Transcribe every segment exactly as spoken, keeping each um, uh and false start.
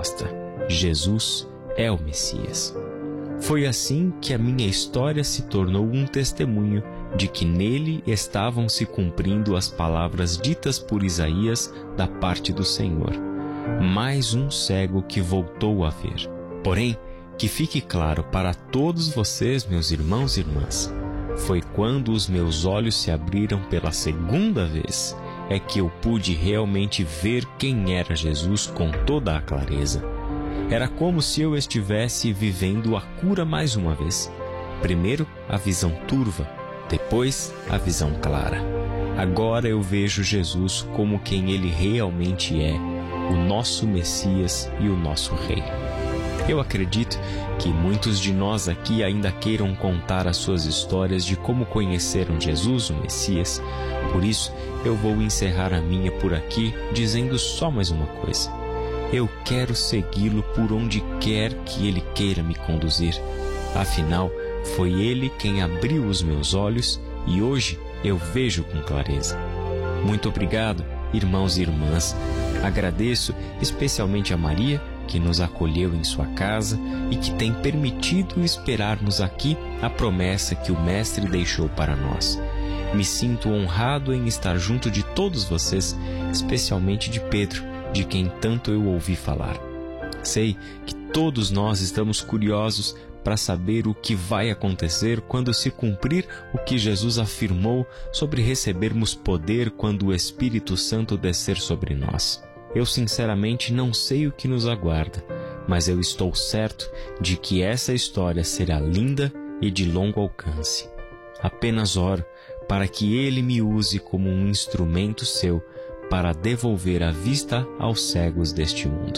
resposta: Jesus é o Messias. Foi assim que a minha história se tornou um testemunho de que nele estavam se cumprindo as palavras ditas por Isaías da parte do Senhor. Mais um cego que voltou a ver. Porém, que fique claro para todos vocês, meus irmãos e irmãs, foi quando os meus olhos se abriram pela segunda vez é que eu pude realmente ver quem era Jesus com toda a clareza. Era como se eu estivesse vivendo a cura mais uma vez. Primeiro a visão turva, depois a visão clara. Agora eu vejo Jesus como quem ele realmente é, o nosso Messias e o nosso Rei. Eu acredito que muitos de nós aqui ainda queiram contar as suas histórias de como conheceram Jesus, o Messias. Por isso, eu vou encerrar a minha por aqui dizendo só mais uma coisa. Eu quero segui-lo por onde quer que ele queira me conduzir. Afinal, foi ele quem abriu os meus olhos e hoje eu vejo com clareza. Muito obrigado, irmãos e irmãs. Agradeço especialmente a Maria, que nos acolheu em sua casa e que tem permitido esperarmos aqui a promessa que o Mestre deixou para nós. Me sinto honrado em estar junto de todos vocês, especialmente de Pedro, de quem tanto eu ouvi falar. Sei que todos nós estamos curiosos para saber o que vai acontecer quando se cumprir o que Jesus afirmou sobre recebermos poder quando o Espírito Santo descer sobre nós. Eu sinceramente não sei o que nos aguarda, mas eu estou certo de que essa história será linda e de longo alcance. Apenas oro para que Ele me use como um instrumento seu para devolver a vista aos cegos deste mundo.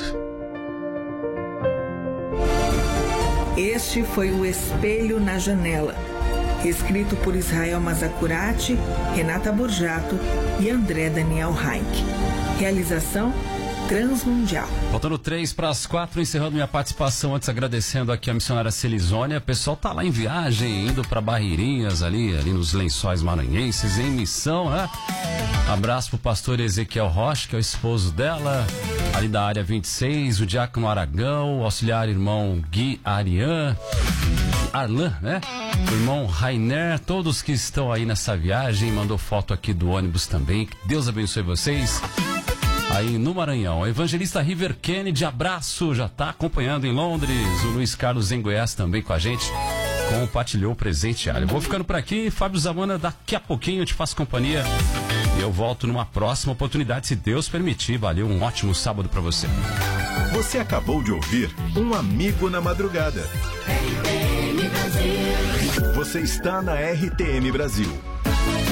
Este foi o Espelho na Janela, escrito por Israel Mazacurati, Renata Borjato e André Daniel Heinck. Realização Transmundial. Faltando três para as quatro, encerrando minha participação, antes agradecendo aqui a missionária Celizônia. O pessoal tá lá em viagem, indo para Barreirinhas, ali, ali nos Lençóis Maranhenses, em missão, né? Abraço pro pastor Ezequiel Rocha, que é o esposo dela, ali da área vinte e seis, o diácono Aragão, o auxiliar irmão Gui Arian, Arlan, né? O irmão Rainer, todos que estão aí nessa viagem, mandou foto aqui do ônibus também. Que Deus abençoe vocês. Aí no Maranhão, o evangelista River Kennedy, abraço, já está acompanhando em Londres. O Luiz Carlos em Goiás também com a gente, compartilhou o presente. Eu vou ficando por aqui, Fábio Zamana, daqui a pouquinho eu te faço companhia e eu volto numa próxima oportunidade, se Deus permitir. Valeu, um ótimo sábado para você. Você acabou de ouvir Um Amigo na Madrugada. R T M Brasil. Você está na R T M Brasil.